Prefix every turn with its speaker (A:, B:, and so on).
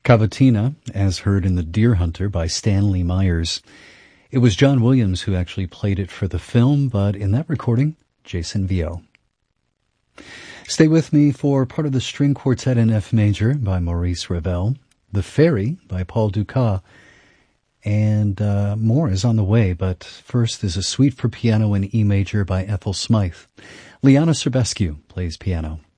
A: Cavatina, as heard in The Deer Hunter by Stanley Myers. It was John Williams who actually played it for the film, but in that recording, Jason Vio. Stay with me for part of the String Quartet in F major by Maurice Ravel, The Fairy by Paul Dukas, and more is on the way, but first is a suite for piano in E major by Ethel Smythe. Liana Serbescu plays piano.